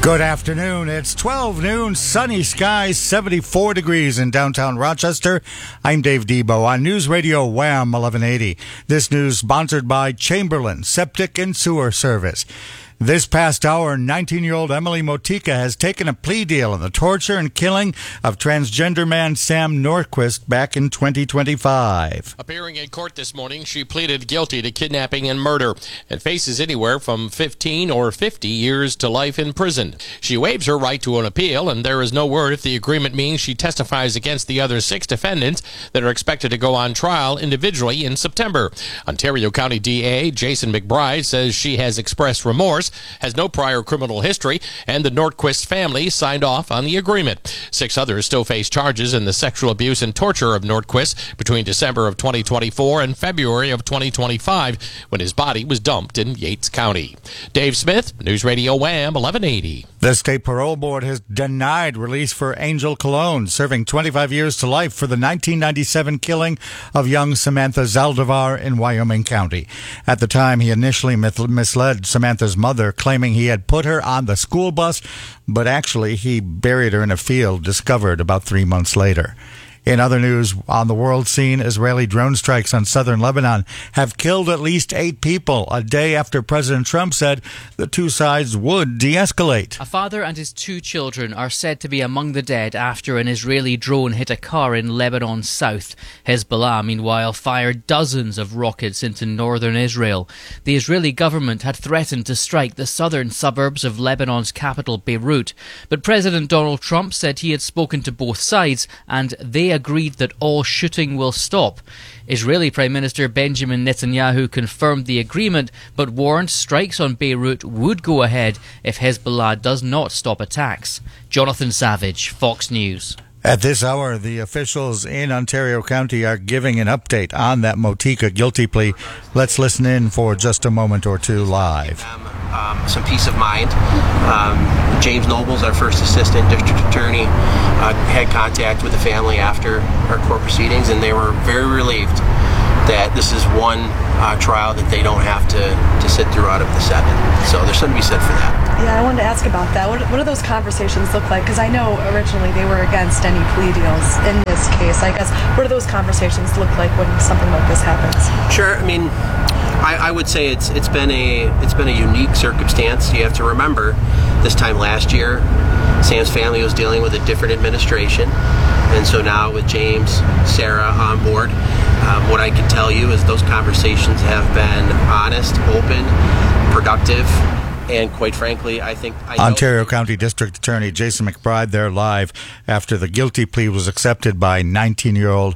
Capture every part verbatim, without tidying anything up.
Good afternoon. It's twelve noon, sunny skies, seventy-four degrees in downtown Rochester. I'm Dave Debo on News Radio Wham eleven eighty. This news sponsored by Chamberlain Septic and Sewer Service. This past hour, nineteen-year-old Emily Motika has taken a plea deal in the torture and killing of transgender man Sam Nordquist back in twenty twenty-five. Appearing in court this morning, she pleaded guilty to kidnapping and murder and faces anywhere from fifteen or fifty years to life in prison. She waives her right to an appeal, and there is no word if the agreement means she testifies against the other six defendants that are expected to go on trial individually in September. Ontario County D A Jason McBride says she has expressed remorse, has no prior criminal history, and the Nordquist family signed off on the agreement. Six others still face charges in the sexual abuse and torture of Nordquist between December of twenty twenty-four and February of twenty twenty-five, when his body was dumped in Yates County. Dave Smith, News Radio Wham eleven eighty. The State Parole Board has denied release for Angel Colon, serving twenty-five years to life for the nineteen ninety-seven killing of young Samantha Zaldivar in Wyoming County. At the time, he initially misled Samantha's mother, claiming he had put her on the school bus, but actually he buried her in a field discovered about three months later. In other news, on the world scene, Israeli drone strikes on southern Lebanon have killed at least eight people, a day after President Trump said the two sides would de-escalate. A father and his two children are said to be among the dead after an Israeli drone hit a car in Lebanon's south. Hezbollah, meanwhile, fired dozens of rockets into northern Israel. The Israeli government had threatened to strike the southern suburbs of Lebanon's capital, Beirut. But President Donald Trump said he had spoken to both sides and they agreed that all shooting will stop. Israeli Prime Minister Benjamin Netanyahu confirmed the agreement, but warned strikes on Beirut would go ahead if Hezbollah does not stop attacks. Jonathan Savage, Fox News. At this hour, the officials in Ontario County are giving an update on that Motika guilty plea. Let's listen in for just a moment or two live. Um, um, some peace of mind. Um, James Nobles, our first assistant district attorney, uh, had contact with the family after our court proceedings, and they were very relieved that this is one uh, trial that they don't have to, to sit through out of the seven. So there's something to be said for that. Yeah, I wanted to ask about that. What, what do those conversations look like? Because I know originally they were against any plea deals in this case. I guess, what do those conversations look like when something like this happens? Sure. I mean, I, I would say it's it's been a it's been a unique circumstance. You have to remember, this time last year, Sam's family was dealing with a different administration, and so now with James, Sarah on board, um, what I can tell you is those conversations have been honest, open, productive. And quite frankly, I think... I Ontario County District Attorney Jason McBride there live after the guilty plea was accepted by nineteen-year-old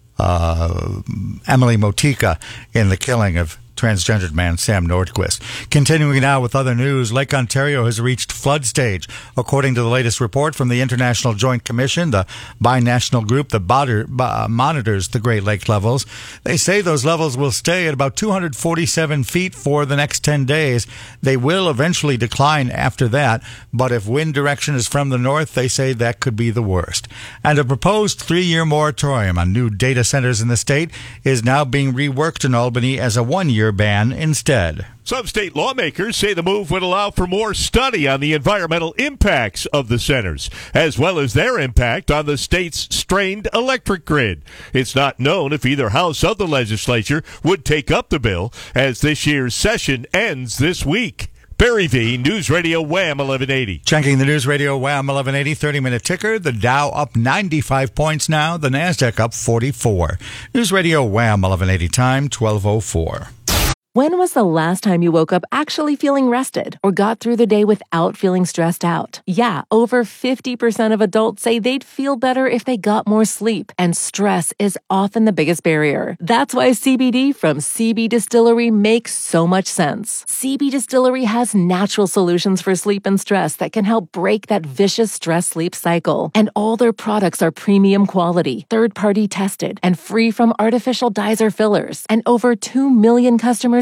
uh, Emily Motika in the killing of transgendered man Sam Nordquist. Continuing now with other news, Lake Ontario has reached flood stage. According to the latest report from the International Joint Commission, the binational group that botter, uh, monitors the Great Lake levels, they say those levels will stay at about two hundred forty-seven feet for the next ten days. They will eventually decline after that, but if wind direction is from the north, they say that could be the worst. And a proposed three-year moratorium on new data centers in the state is now being reworked in Albany as a one-year ban instead. Some state lawmakers say the move would allow for more study on the environmental impacts of the centers, as well as their impact on the state's strained electric grid. It's not known if either house of the legislature would take up the bill, as this year's session ends this week. Barry V, News Radio Wham eleven eighty. Checking the News Radio Wham eleven eighty thirty-minute ticker. The Dow up ninety-five points now. The NASDAQ up forty-four. News Radio Wham eleven eighty time, twelve oh four. When was the last time you woke up actually feeling rested or got through the day without feeling stressed out? Yeah, over fifty percent of adults say they'd feel better if they got more sleep, and stress is often the biggest barrier. That's why C B D from C B Distillery makes so much sense. C B Distillery has natural solutions for sleep and stress that can help break that vicious stress-sleep cycle. And all their products are premium quality, third-party tested, and free from artificial dyes or fillers. And over two million customers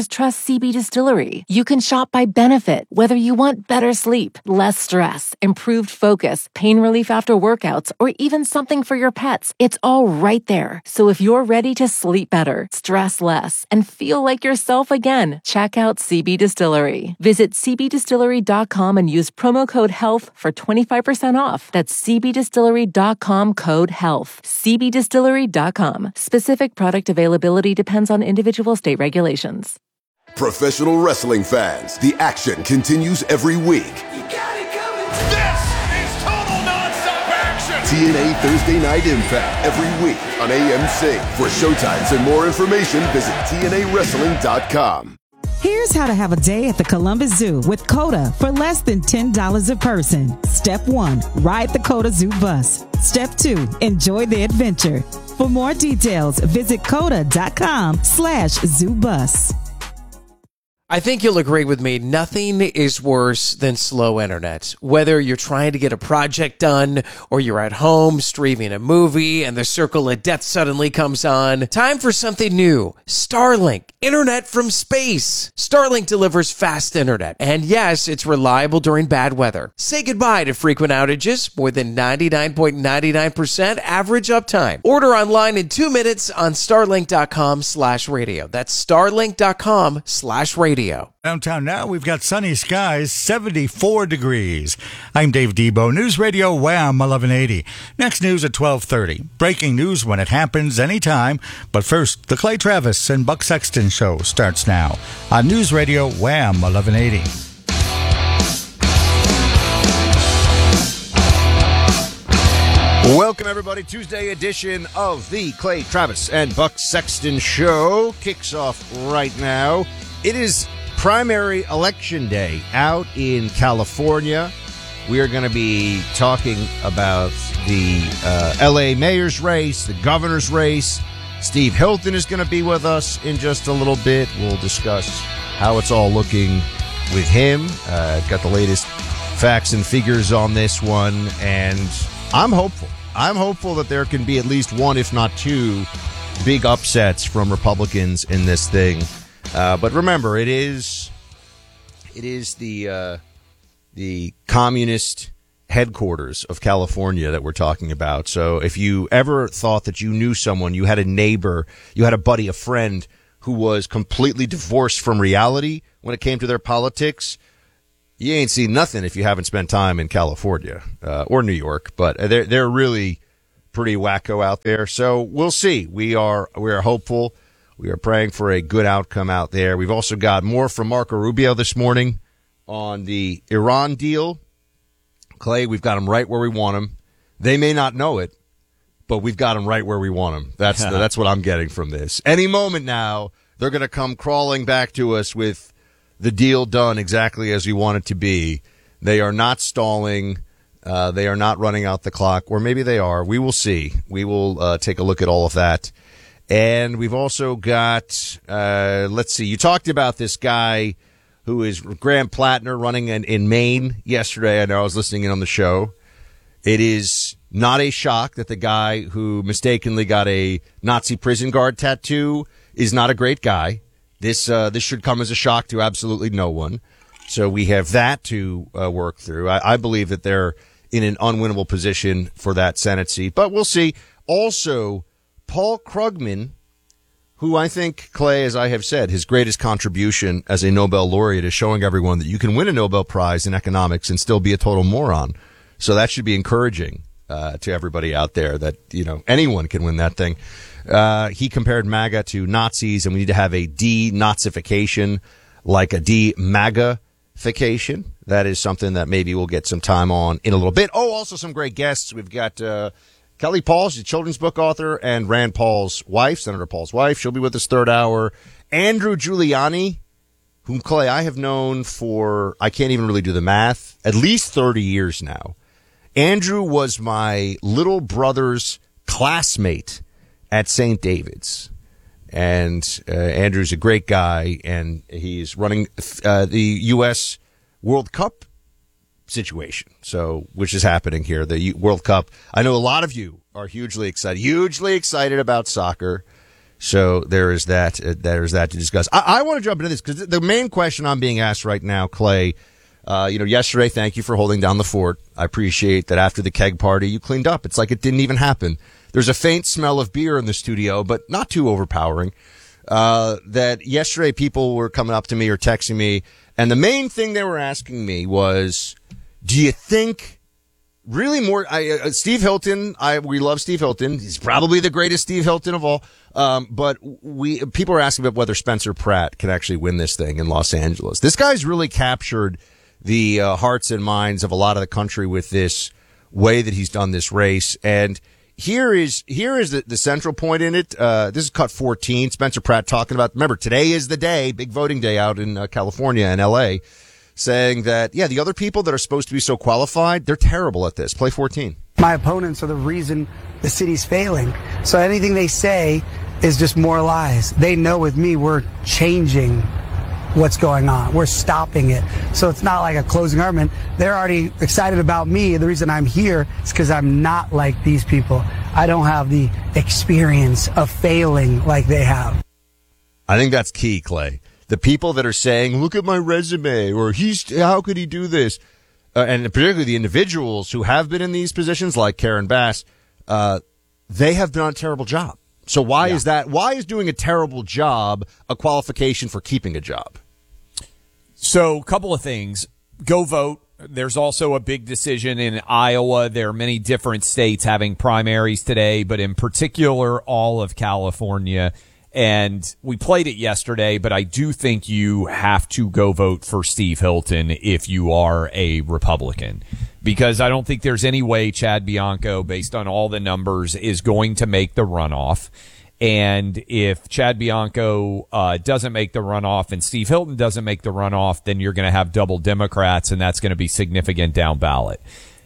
just trust C B Distillery. You can shop by benefit, whether you want better sleep, less stress, improved focus, pain relief after workouts, or even something for your pets. It's all right there. So if you're ready to sleep better, stress less, and feel like yourself again, check out C B Distillery. Visit c b distillery dot com and use promo code HEALTH for twenty-five percent off. That's c b distillery dot com code HEALTH. c b distillery dot com. Specific product availability depends on individual state regulations. Professional wrestling fans, the action continues every week. You got it coming. This is total nonstop action. T N A Thursday Night Impact every week on A M C. For showtimes and more information, visit T N A wrestling dot com. Here's how to have a day at the Columbus Zoo with COTA for less than ten dollars a person. Step one, ride the COTA Zoo bus. Step two, enjoy the adventure. For more details, visit COTA dot com slash zoo bus. I think you'll agree with me, nothing is worse than slow internet. Whether you're trying to get a project done or you're at home streaming a movie and the circle of death suddenly comes on, time for something new. Starlink, internet from space. Starlink delivers fast internet, and yes, it's reliable during bad weather. Say goodbye to frequent outages, more than ninety-nine point nine nine percent average uptime. Order online in two minutes on starlink dot com slash radio. That's starlink dot com slash radio. Downtown now, we've got sunny skies, seventy-four degrees. I'm Dave Debo, News Radio Wham eleven eighty. Next news at twelve thirty. Breaking news when it happens anytime. But first, the Clay Travis and Buck Sexton Show starts now on News Radio Wham eleven eighty. Welcome, everybody. Tuesday edition of the Clay Travis and Buck Sexton Show kicks off right now. It is primary election day out in California. We are going to be talking about the uh, L A mayor's race, the governor's race. Steve Hilton is going to be with us in just a little bit. We'll discuss how it's all looking with him. Uh, I've got the latest facts and figures on this one, and I'm hopeful. I'm hopeful that there can be at least one, if not two, big upsets from Republicans in this thing. Uh, but remember, it is it is the uh, the communist headquarters of California that we're talking about. So if you ever thought that you knew someone, you had a neighbor, you had a buddy, a friend who was completely divorced from reality when it came to their politics, you ain't seen nothing if you haven't spent time in California uh, or New York. But they're they're really pretty wacko out there. So we'll see. We are we are hopeful. We are praying for a good outcome out there. We've also got more from Marco Rubio this morning on the Iran deal. Clay, we've got him right where we want him. They may not know it, but we've got him right where we want him. That's the, that's what I'm getting from this. Any moment now, they're going to come crawling back to us with the deal done exactly as we want it to be. They are not stalling. Uh, they are not running out the clock, or maybe they are. We will see. We will uh, take a look at all of that. And we've also got, uh, let's see, you talked about this guy who is Graham Plattner running in, in Maine yesterday. I know I was listening in on the show. It is not a shock that the guy who mistakenly got a Nazi prison guard tattoo is not a great guy. This uh, this should come as a shock to absolutely no one. So we have that to uh, work through. I, I believe that they're in an unwinnable position for that Senate seat, but we'll see. Also, Paul Krugman, who I think, Clay, as I have said, his greatest contribution as a Nobel laureate is showing everyone that you can win a Nobel Prize in economics and still be a total moron. So that should be encouraging uh, to everybody out there that, you know, anyone can win that thing. Uh, he compared MAGA to Nazis, and we need to have a de-Nazification, like a de-MAGA-fication. That is something that maybe we'll get some time on in a little bit. Oh, also some great guests. We've got uh, Kelly Paul, she's a children's book author, and Rand Paul's wife, Senator Paul's wife. She'll be with us third hour. Andrew Giuliani, whom, Clay, I have known for, I can't even really do the math, at least thirty years now. Andrew was my little brother's classmate at Saint David's. And uh, Andrew's a great guy, and he's running uh, the U S World Cup situation, so which is happening here, the World Cup. I know a lot of you are hugely excited, hugely excited about soccer. So there is that. Uh, there is that to discuss. I, I want to jump into this because the main question I'm being asked right now, Clay. Uh, you know, yesterday, thank you for holding down the fort. I appreciate that after the keg party, you cleaned up. It's like it didn't even happen. There's a faint smell of beer in the studio, but not too overpowering. Uh, that yesterday people were coming up to me or texting me, and the main thing they were asking me was, do you think really more, I, uh, Steve Hilton, I, we love Steve Hilton. He's probably the greatest Steve Hilton of all. Um, but we, people are asking about whether Spencer Pratt can actually win this thing in Los Angeles. This guy's really captured the uh, hearts and minds of a lot of the country with this way that he's done this race. And here is here is the, the central point in it. Uh, this is cut fourteen. Spencer Pratt talking about, remember, today is the day, big voting day out in uh, California and L A, saying that, yeah, the other people that are supposed to be so qualified, they're terrible at this. Play fourteen. My opponents are the reason the city's failing. So anything they say is just more lies. They know with me we're changing what's going on. We're stopping it. So it's not like a closing argument. They're already excited about me. The reason I'm here is because I'm not like these people. I don't have the experience of failing like they have. I think that's key, Clay. The people that are saying, look at my resume, or he's, how could he do this? Uh, and particularly the individuals who have been in these positions, like Karen Bass, uh, they have done a terrible job. So why yeah. is that? Why is doing a terrible job a qualification for keeping a job? So, a couple of things. Go vote. There's also a big decision in Iowa. There are many different states having primaries today, but in particular, all of California. And we played it yesterday, but I do think you have to go vote for Steve Hilton if you are a Republican, because I don't think there's any way Chad Bianco, based on all the numbers, is going to make the runoff. And if Chad Bianco uh, doesn't make the runoff and Steve Hilton doesn't make the runoff, then you're going to have double Democrats, and that's going to be significant down ballot.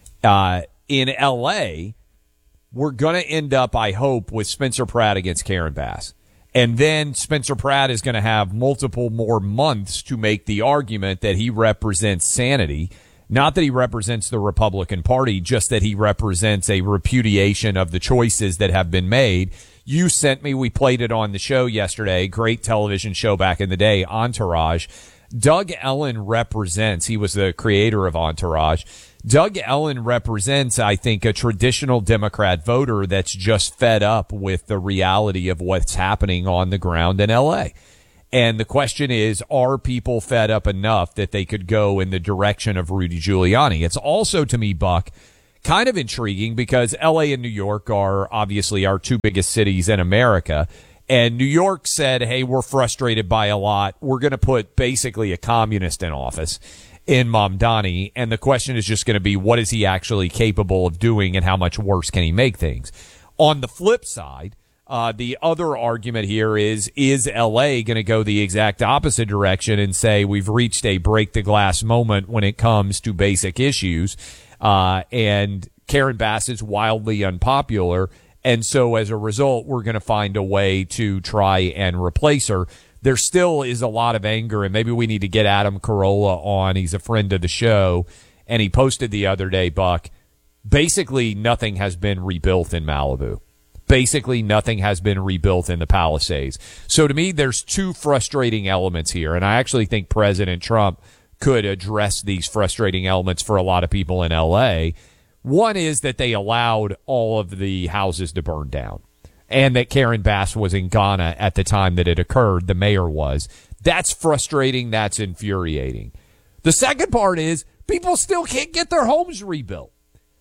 Uh, in L A, we're going to end up, I hope, with Spencer Pratt against Karen Bass. And then Spencer Pratt is going to have multiple more months to make the argument that he represents sanity. Not that he represents the Republican Party, just that he represents a repudiation of the choices that have been made. You sent me, we played it on the show yesterday, great television show back in the day, Entourage. Doug Ellen represents, he was the creator of Entourage. Doug Ellen represents, I think, a traditional Democrat voter that's just fed up with the reality of what's happening on the ground in L A. And the question is, are people fed up enough that they could go in the direction of Rudy Giuliani? It's also, to me, Buck, kind of intriguing because L A and New York are obviously our two biggest cities in America. And New York said, hey, we're frustrated by a lot. We're going to put basically a communist in office in Mamdani. And the question is just going to be, what is he actually capable of doing and how much worse can he make things? On the flip side, uh, the other argument here is, is L A going to go the exact opposite direction and say we've reached a break the glass moment when it comes to basic issues? Uh, and Karen Bass is wildly unpopular. And so as a result, we're going to find a way to try and replace her. There still is a lot of anger, and maybe we need to get Adam Carolla on. He's a friend of the show, and he posted the other day, Buck, basically nothing has been rebuilt in Malibu. Basically nothing has been rebuilt in the Palisades. So to me, there's two frustrating elements here, and I actually think President Trump could address these frustrating elements for a lot of people in L A. One is that they allowed all of the houses to burn down, and that Karen Bass was in Ghana at the time that it occurred, the mayor was. That's frustrating. That's infuriating. The second part is people still can't get their homes rebuilt.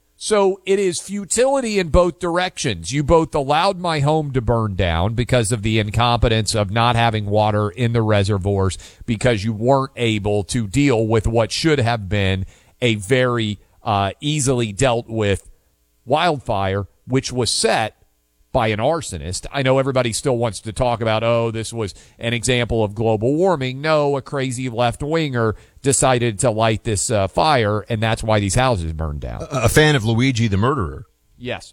So it is futility in both directions. You both allowed my home to burn down because of the incompetence of not having water in the reservoirs because you weren't able to deal with what should have been a very uh, easily dealt with wildfire, which was set by an arsonist. I know everybody still wants to talk about, oh, this was an example of global warming. No, a crazy left-winger decided to light this uh, fire, and that's why these houses burned down. A, a fan of Luigi the Murderer. Yes.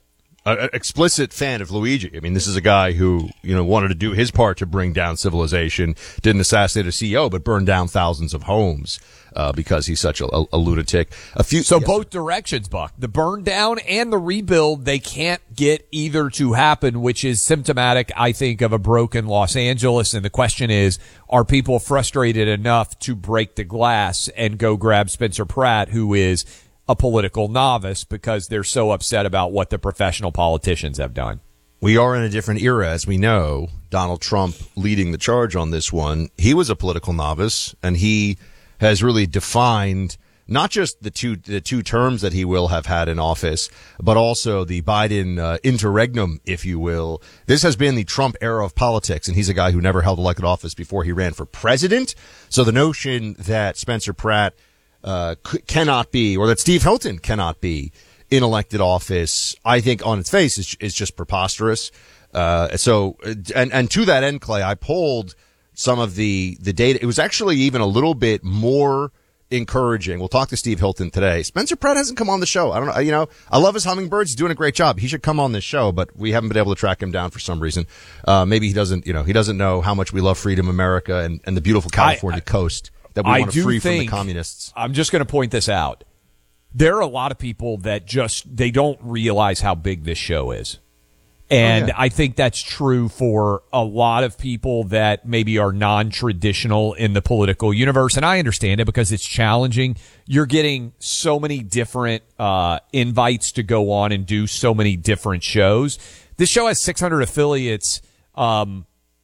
an explicit fan of Luigi. I mean, this is a guy who, you know, wanted to do his part to bring down civilization, didn't assassinate a C E O, but burned down thousands of homes uh, because he's such a, a, a lunatic. A few, so yes. both directions, Buck. The burn down and the rebuild, they can't get either to happen, which is symptomatic, I think, of a broken Los Angeles. And the question is, are people frustrated enough to break the glass and go grab Spencer Pratt, who is a political novice, because they're so upset about what the professional politicians have done? We are in a different era, as we know. Donald Trump leading the charge on this one. He was a political novice, and he has really defined not just the two the two terms that he will have had in office, but also the Biden uh, interregnum, if you will. This has been the Trump era of politics, and he's a guy who never held elected office before he ran for president. So the notion that Spencer Pratt Uh, c- cannot be, or that Steve Hilton cannot be in elected office, I think on its face is, is just preposterous. Uh, so, and, and to that end, Clay, I pulled some of the, the data. It was actually even a little bit more encouraging. We'll talk to Steve Hilton today. Spencer Pratt hasn't come on the show. I don't know. You know, I love his hummingbirds. He's doing a great job. He should come on this show, but we haven't been able to track him down for some reason. Uh, maybe he doesn't, you know, he doesn't know how much we love freedom America and, and the beautiful California I, I, coast. That we I want to free think, from the communists. I'm just going to point this out. There are a lot of people that just, they don't realize how big this show is. And oh, yeah. I think that's true for a lot of people that maybe are non-traditional in the political universe. And I understand it because it's challenging. You're getting so many different uh, invites to go on and do so many different shows. This show has six hundred affiliates. Um,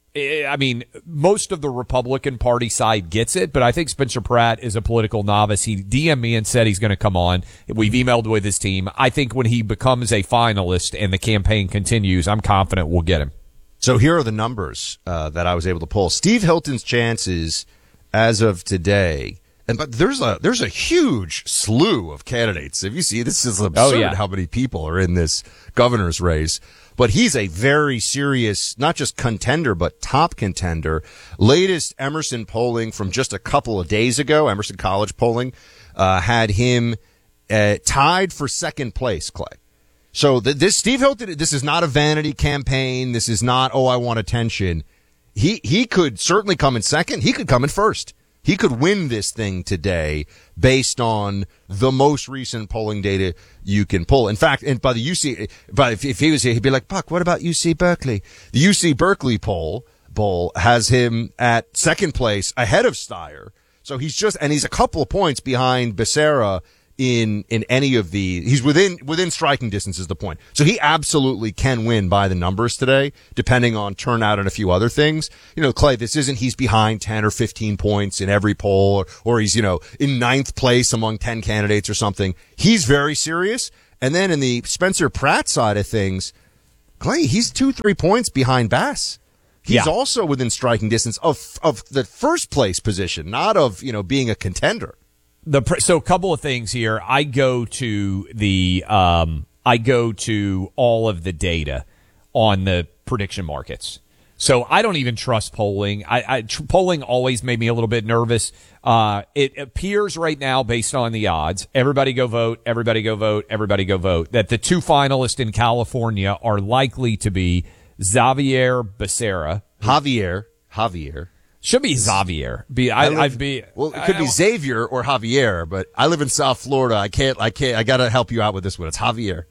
I mean, most of the Republican Party side gets it, but I think Spencer Pratt is a political novice. He D M'd me and said he's going to come on. We've emailed with his team. I think when he becomes a finalist and the campaign continues, I'm confident we'll get him. So here are the numbers uh, that I was able to pull. Steve Hilton's chances as of today, and but there's a there's a huge slew of candidates. If you see, this is absurd oh, yeah. how many people are in this governor's race. But he's a very serious, not just contender, but top contender. Latest Emerson polling from just a couple of days ago, Emerson College polling, uh, had him uh, tied for second place, Clay. So th- this Steve Hilton, this is not a vanity campaign. This is not, oh, I want attention. He he could certainly come in second. He could come in first. He could win this thing today based on the most recent polling data you can pull. In fact, and by the U C, but if, if he was here, he'd be like, Buck, what about U C Berkeley? The U C Berkeley poll, poll has him at second place ahead of Steyer. So he's just, and he's a couple of points behind Becerra in, in any of the, he's within, within striking distance is the point. So he absolutely can win by the numbers today, depending on turnout and a few other things. You know, Clay, this isn't he's behind ten or fifteen points in every poll, or, or he's, you know, in ninth place among ten candidates or something. He's very serious. And then in the Spencer Pratt side of things, Clay, he's two, three points behind Bass. He's yeah. also within striking distance of, of the first place position, not of, you know, being a contender. The so a couple of things here. I go to the um, I go to all of the data on the prediction markets. So I don't even trust polling. I, I tr- polling always made me a little bit nervous. Uh, it appears right now, based on the odds, everybody go vote, everybody go vote, everybody go vote, that the two finalists in California are likely to be Xavier Becerra, Javier, Javier. Should be Xavier. Be I, I live, I'd be well. It could I, be Xavier or Javier, but I live in South Florida. I can't. I can't. I got to help you out with this one. It's Javier.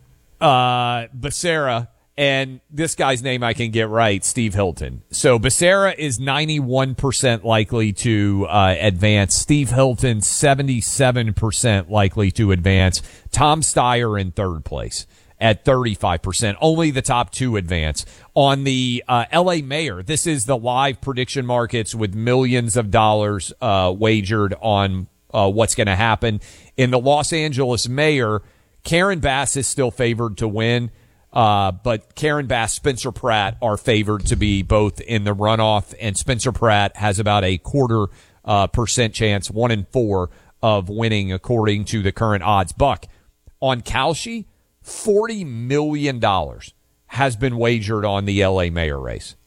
Uh, Becerra, and this guy's name I can get right. Steve Hilton. So Becerra is ninety-one percent likely to uh, advance. Steve Hilton seventy-seven percent likely to advance. Tom Steyer in third place at thirty-five percent. Only the top two advance. On the uh, L A mayor, this is the live prediction markets with millions of dollars uh, wagered on uh, what's going to happen. In the Los Angeles mayor, Karen Bass is still favored to win, uh, but Karen Bass, Spencer Pratt are favored to be both in the runoff, and Spencer Pratt has about a quarter uh, percent chance, one in four, of winning according to the current odds. Buck, on Kalshi, forty million dollars has been wagered on the L A mayor race.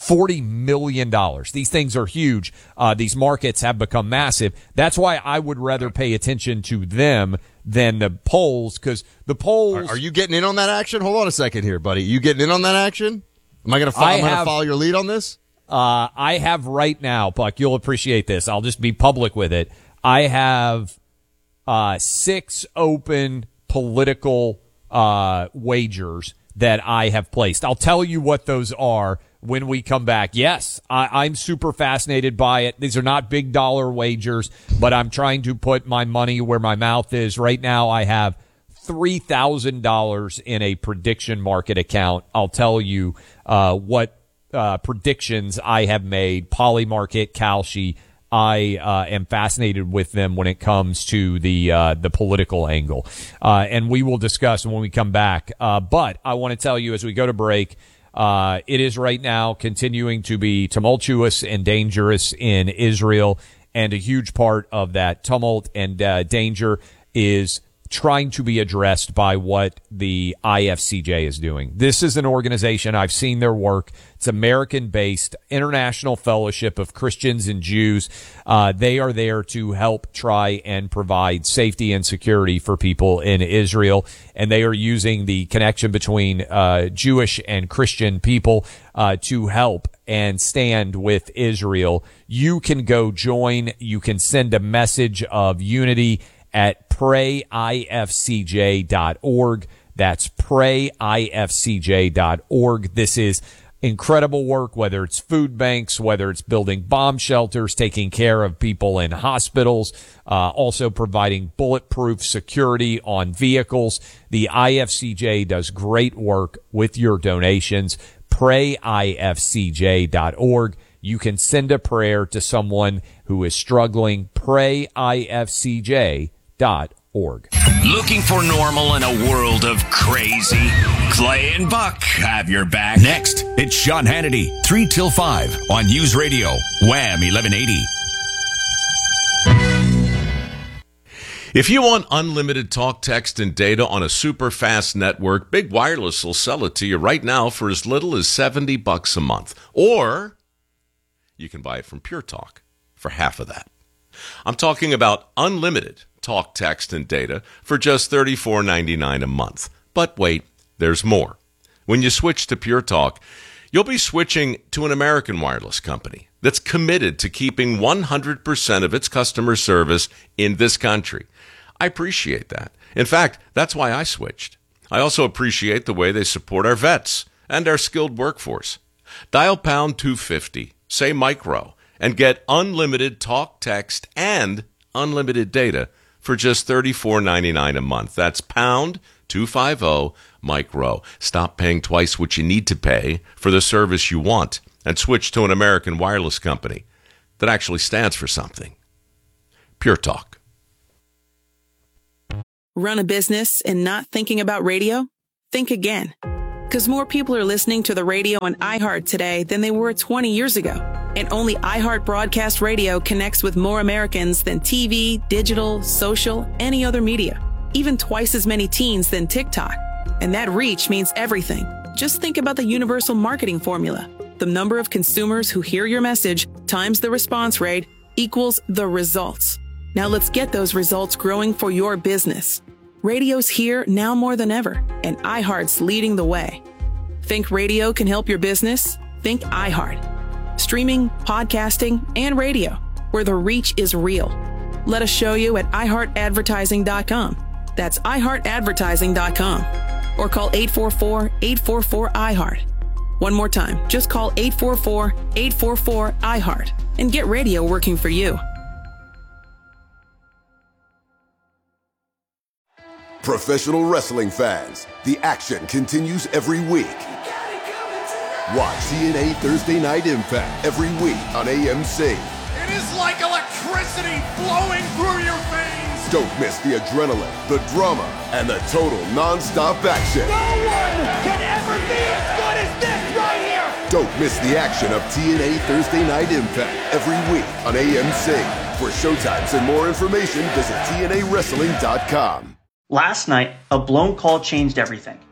forty million dollars. These things are huge. Uh, these markets have become massive. That's why I would rather pay attention to them than the polls, because the polls... Are, are you getting in on that action? Hold on a second here, buddy. You getting in on that action? Am I going to follow, have, follow your lead on this? Uh, I have right now, Buck, you'll appreciate this. I'll just be public with it. I have uh, six open political uh, wagers that I have placed. I'll tell you what those are when we come back. Yes, I, I'm super fascinated by it. These are not big dollar wagers, but I'm trying to put my money where my mouth is. Right now, I have three thousand dollars in a prediction market account. I'll tell you uh, what uh, predictions I have made. Polymarket, Kalshi. I uh, am fascinated with them when it comes to the uh, the political angle, uh, and we will discuss when we come back. Uh, but I want to tell you as we go to break, uh, it is right now continuing to be tumultuous and dangerous in Israel, and a huge part of that tumult and uh, danger is trying to be addressed by what the I F C J is doing. This is an organization, I've seen their work. It's American-based, International Fellowship of Christians and Jews. Uh, they are there to help try and provide safety and security for people in Israel, and they are using the connection between uh, Jewish and Christian people uh, to help and stand with Israel. You can go join. You can send a message of unity at pray I F C J dot org. That's pray I F C J dot org. This is incredible work, whether it's food banks, whether it's building bomb shelters, taking care of people in hospitals, uh, also providing bulletproof security on vehicles. The I F C J does great work with your donations. pray I F C J dot org. You can send a prayer to someone who is struggling. pray I F C J dot org. Looking for normal in a world of crazy? Clay and Buck have your back. Next, it's Sean Hannity, three till five on News Radio, Wham eleven eighty. If you want unlimited talk, text, and data on a super fast network, Big Wireless will sell it to you right now for as little as seventy bucks a month. Or you can buy it from Pure Talk for half of that. I'm talking about unlimited talk, text, and data for just thirty-four ninety-nine a month. But wait, there's more. When you switch to Pure Talk, you'll be switching to an American wireless company that's committed to keeping one hundred percent of its customer service in this country. I appreciate that. In fact, that's why I switched. I also appreciate the way they support our vets and our skilled workforce. Dial pound two fifty, say micro, and get unlimited talk, text, and unlimited data for just thirty-four ninety-nine a month. That's pound two fifty micro. Stop paying twice what you need to pay for the service you want and switch to an American wireless company that actually stands for something. Pure Talk. Run a business and not thinking about radio? Think again. Because more people are listening to the radio on iHeart today than they were twenty years ago. And only iHeart Broadcast Radio connects with more Americans than T V, digital, social, any other media. Even twice as many teens than TikTok. And that reach means everything. Just think about the universal marketing formula. The number of consumers who hear your message times the response rate equals the results. Now let's get those results growing for your business. Radio's here now more than ever, and iHeart's leading the way. Think radio can help your business? Think iHeart. Streaming, podcasting, and radio, where the reach is real. Let us show you at i heart advertising dot com. That's i heart advertising dot com. Or call eight four four, eight four four, I heart. One more time, just call eight four four, eight four four, I heart and get radio working for you. Professional wrestling fans, the action continues every week. Watch T N A Thursday Night Impact every week on A M C. It is like electricity flowing through your veins. Don't miss the adrenaline, the drama, and the total non-stop action. No one can ever be as good as this right here. Don't miss the action of T N A Thursday Night Impact every week on A M C. For showtimes and more information, visit T N A wrestling dot com. Last night, a blown call changed everything.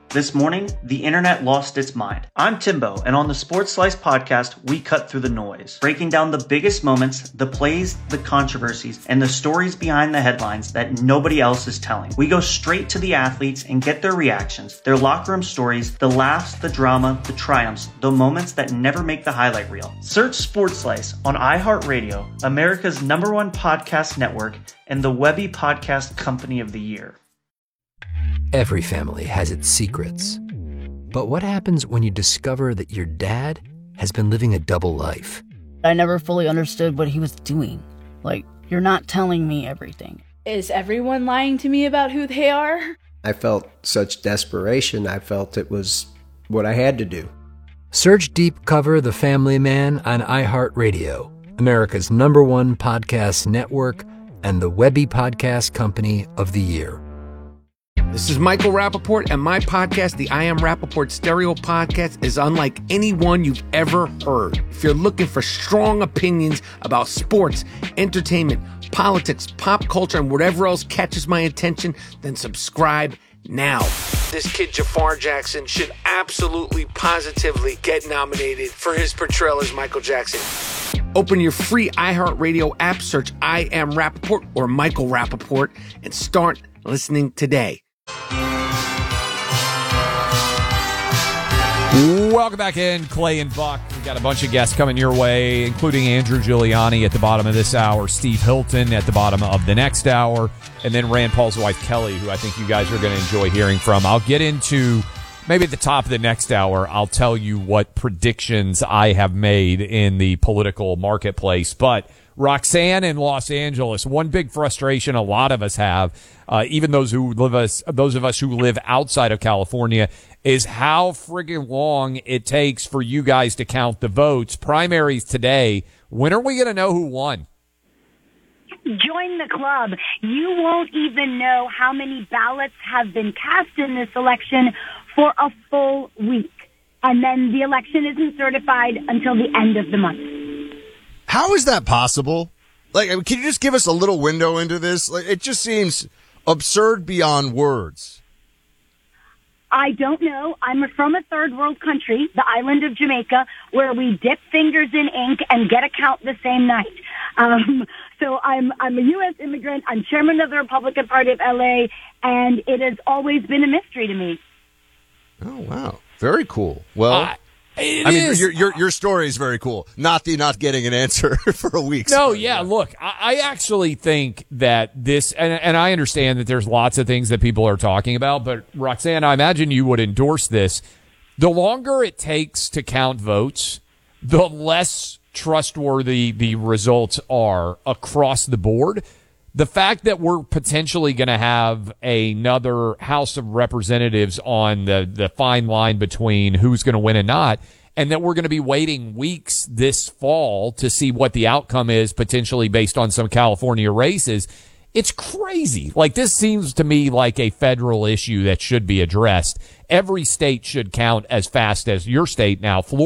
This morning, the internet lost its mind. I'm Timbo, and on the Sports Slice podcast, we cut through the noise, breaking down the biggest moments, the plays, the controversies, and the stories behind the headlines that nobody else is telling. We go straight to the athletes and get their reactions, their locker room stories, the laughs, the drama, the triumphs, the moments that never make the highlight reel. Search Sports Slice on iHeartRadio, America's number one podcast network, and the Webby Podcast Company of the Year. Every family has its secrets. But what happens when you discover that your dad has been living a double life? I never fully understood what he was doing. Like, you're not telling me everything. Is everyone lying to me about who they are? I felt such desperation. I felt it was what I had to do. Search Deep Cover The Family Man on iHeartRadio, America's number one podcast network, and the Webby Podcast Company of the Year. This is Michael Rappaport, and my podcast, the I Am Rappaport Stereo Podcast, is unlike any one you've ever heard. If you're looking for strong opinions about sports, entertainment, politics, pop culture, and whatever else catches my attention, then subscribe now. This kid, Jafar Jackson, should absolutely, positively get nominated for his portrayal as Michael Jackson. Open your free iHeartRadio app, search I Am Rappaport or Michael Rappaport, and start listening today. Welcome back in, Clay and Buck. We've got a bunch of guests coming your way, including Andrew Giuliani at the bottom of this hour, Steve Hilton at the bottom of the next hour, and then Rand Paul's wife, Kelly, who I think you guys are going to enjoy hearing from. I'll get into, maybe at the top of the next hour, I'll tell you what predictions I have made in the political marketplace. But Roxanne in Los Angeles, one big frustration a lot of us have, uh, even those who live us, those of us who live outside of California, is how friggin' long it takes for you guys to count the votes. Primaries today. When are we going to know who won? Join the club. You won't even know how many ballots have been cast in this election for a full week. And then the election isn't certified until the end of the month. How is that possible? Like, can you just give us a little window into this? Like, it just seems absurd beyond words. I don't know. I'm from a third world country, the island of Jamaica, where we dip fingers in ink and get a count the same night. Um, so I'm I'm a U S immigrant. I'm chairman of the Republican Party of L A, and it has always been a mystery to me. Oh, wow. Very cool. Well, uh, it I mean, is. your, your your story is very cool. Not the not getting an answer for a week. No, yeah, look, I, I actually think that this, and, and I understand that there's lots of things that people are talking about, but Roxanne, I imagine you would endorse this. The longer it takes to count votes, the less trustworthy the results are across the board. The fact that we're potentially going to have another House of Representatives on the, the fine line between who's going to win and not, and that we're going to be waiting weeks this fall to see what the outcome is, potentially based on some California races, it's crazy. Like, this seems to me like a federal issue that should be addressed. Every state should count as fast as your state now, Florida.